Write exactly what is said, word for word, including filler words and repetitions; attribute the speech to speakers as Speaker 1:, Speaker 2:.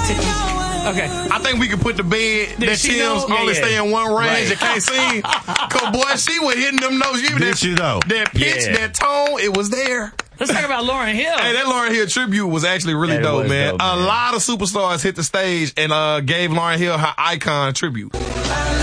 Speaker 1: Okay.
Speaker 2: I think we could put the bed
Speaker 1: Did
Speaker 2: that
Speaker 1: she
Speaker 2: Tim's
Speaker 1: know?
Speaker 2: only
Speaker 1: Yeah, yeah.
Speaker 2: stay in one range
Speaker 1: Right.
Speaker 2: and can't sing. Cause boy, she was hitting them notes. You
Speaker 3: Did
Speaker 2: that,
Speaker 3: she though?
Speaker 2: That pitch,
Speaker 1: Yeah.
Speaker 2: that tone, it was there.
Speaker 1: Let's talk about Lauryn Hill.
Speaker 2: Hey, that Lauryn Hill tribute was actually really
Speaker 1: That
Speaker 2: dope,
Speaker 1: was
Speaker 2: man.
Speaker 1: dope,
Speaker 2: A
Speaker 1: man.
Speaker 2: lot of superstars hit the stage and uh, gave Lauryn Hill her icon tribute.